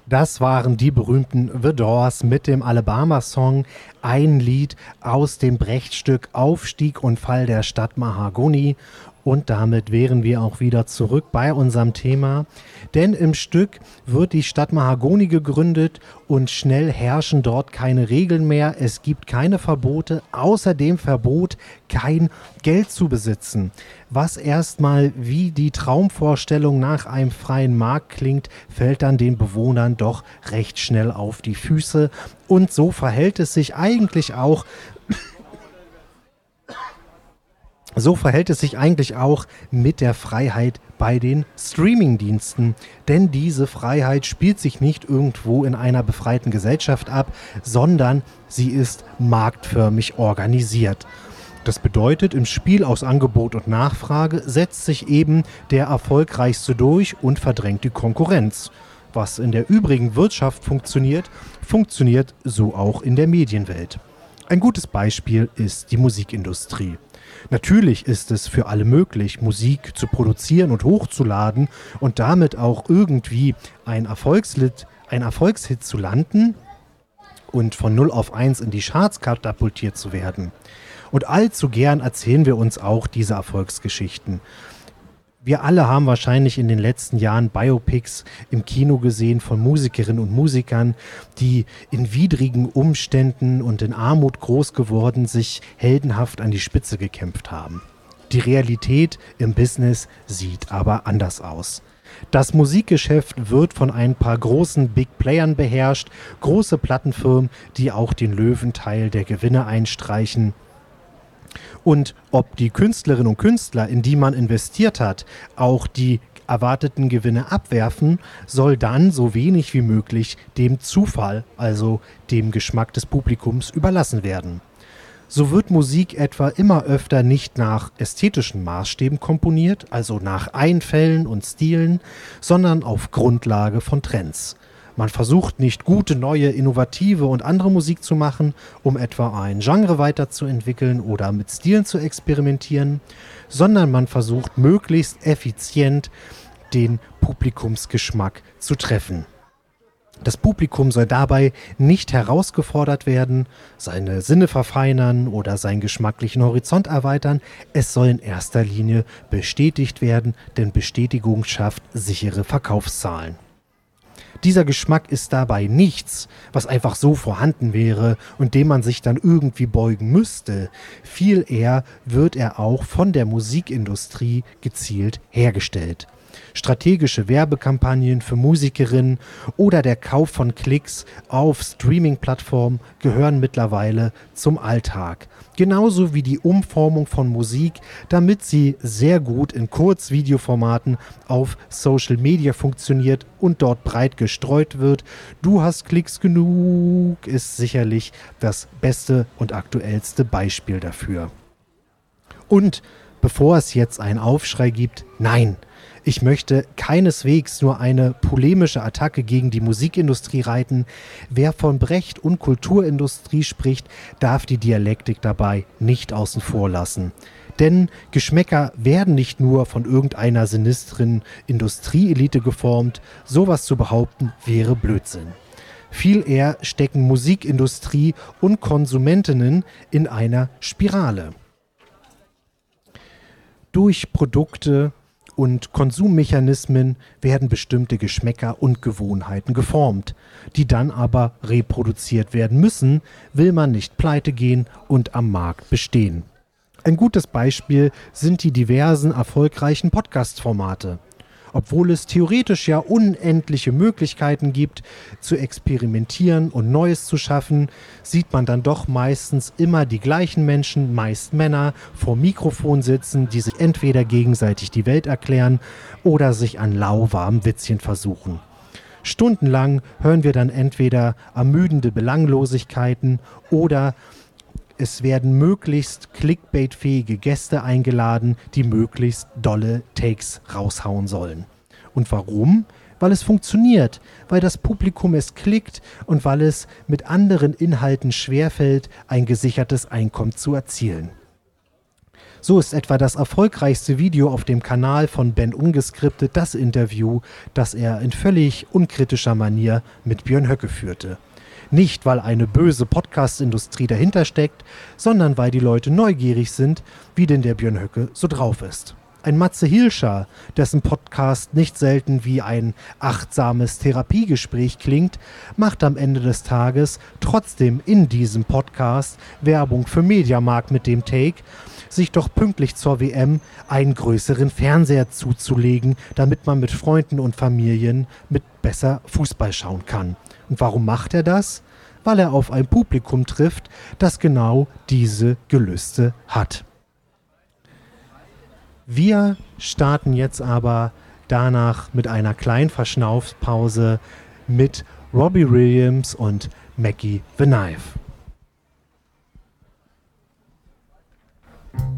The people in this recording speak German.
Das waren die berühmten The Doors mit dem Alabama-Song, ein Lied aus dem Brecht-Stück Aufstieg und Fall der Stadt Mahagoni. Und damit wären wir auch wieder zurück bei unserem Thema. Denn im Stück wird die Stadt Mahagoni gegründet und schnell herrschen dort keine Regeln mehr. Es gibt keine Verbote, außer dem Verbot, kein Geld zu besitzen. Was erstmal wie die Traumvorstellung nach einem freien Markt klingt, fällt dann den Bewohnern doch recht schnell auf die Füße. Und so verhält es sich eigentlich auch. So verhält es sich eigentlich auch mit der Freiheit bei den Streaming-Diensten. Denn diese Freiheit spielt sich nicht irgendwo in einer befreiten Gesellschaft ab, sondern sie ist marktförmig organisiert. Das bedeutet, im Spiel aus Angebot und Nachfrage setzt sich eben der Erfolgreichste durch und verdrängt die Konkurrenz. Was in der übrigen Wirtschaft funktioniert, funktioniert so auch in der Medienwelt. Ein gutes Beispiel ist die Musikindustrie. Natürlich ist es für alle möglich, Musik zu produzieren und hochzuladen und damit auch irgendwie ein Erfolgshit zu landen und von 0 auf 1 in die Charts katapultiert zu werden. Und allzu gern erzählen wir uns auch diese Erfolgsgeschichten. Wir alle haben wahrscheinlich in den letzten Jahren Biopics im Kino gesehen von Musikerinnen und Musikern, die in widrigen Umständen und in Armut groß geworden sich heldenhaft an die Spitze gekämpft haben. Die Realität im Business sieht aber anders aus. Das Musikgeschäft wird von ein paar großen Big Playern beherrscht, große Plattenfirmen, die auch den Löwenteil der Gewinne einstreichen. Und ob die Künstlerinnen und Künstler, in die man investiert hat, auch die erwarteten Gewinne abwerfen, soll dann so wenig wie möglich dem Zufall, also dem Geschmack des Publikums, überlassen werden. So wird Musik etwa immer öfter nicht nach ästhetischen Maßstäben komponiert, also nach Einfällen und Stilen, sondern auf Grundlage von Trends. Man versucht nicht gute, neue, innovative und andere Musik zu machen, um etwa ein Genre weiterzuentwickeln oder mit Stilen zu experimentieren, sondern man versucht möglichst effizient den Publikumsgeschmack zu treffen. Das Publikum soll dabei nicht herausgefordert werden, seine Sinne verfeinern oder seinen geschmacklichen Horizont erweitern. Es soll in erster Linie bestätigt werden, denn Bestätigung schafft sichere Verkaufszahlen. Dieser Geschmack ist dabei nichts, was einfach so vorhanden wäre und dem man sich dann irgendwie beugen müsste. Viel eher wird er auch von der Musikindustrie gezielt hergestellt. Strategische Werbekampagnen für Musikerinnen oder der Kauf von Klicks auf Streaming-Plattformen gehören mittlerweile zum Alltag. Genauso wie die Umformung von Musik, damit sie sehr gut in Kurzvideoformaten auf Social Media funktioniert und dort breit gestreut wird. Du hast Klicks genug, ist sicherlich das beste und aktuellste Beispiel dafür. Und bevor es jetzt einen Aufschrei gibt, nein, ich möchte keineswegs nur eine polemische Attacke gegen die Musikindustrie reiten. Wer von Brecht und Kulturindustrie spricht, darf die Dialektik dabei nicht außen vor lassen. Denn Geschmäcker werden nicht nur von irgendeiner sinistren Industrieelite geformt. Sowas zu behaupten, wäre Blödsinn. Viel eher stecken Musikindustrie und Konsumentinnen in einer Spirale. Durch Produkte und Konsummechanismen werden bestimmte Geschmäcker und Gewohnheiten geformt, die dann aber reproduziert werden müssen, will man nicht pleite gehen und am Markt bestehen. Ein gutes Beispiel sind die diversen erfolgreichen Podcast-Formate. Obwohl es theoretisch ja unendliche Möglichkeiten gibt, zu experimentieren und Neues zu schaffen, sieht man dann doch meistens immer die gleichen Menschen, meist Männer, vor Mikrofon sitzen, die sich entweder gegenseitig die Welt erklären oder sich an lauwarmen Witzchen versuchen. Stundenlang hören wir dann entweder ermüdende Belanglosigkeiten oder es werden möglichst clickbait-fähige Gäste eingeladen, die möglichst dolle Takes raushauen sollen. Und warum? Weil es funktioniert, weil das Publikum es klickt und weil es mit anderen Inhalten schwerfällt, ein gesichertes Einkommen zu erzielen. So ist etwa das erfolgreichste Video auf dem Kanal von Ben Ungeskriptet das Interview, das er in völlig unkritischer Manier mit Björn Höcke führte. Nicht, weil eine böse Podcast-Industrie dahinter steckt, sondern weil die Leute neugierig sind, wie denn der Björn Höcke so drauf ist. Ein Matze Hilscher, dessen Podcast nicht selten wie ein achtsames Therapiegespräch klingt, macht am Ende des Tages trotzdem in diesem Podcast Werbung für Mediamarkt mit dem Take, sich doch pünktlich zur WM einen größeren Fernseher zuzulegen, damit man mit Freunden und Familien mit besser Fußball schauen kann. Und warum macht er das? Weil er auf ein Publikum trifft, das genau diese Gelüste hat. Wir starten jetzt aber danach mit einer kleinen Verschnaufpause mit Robbie Williams und Mackie the Knife.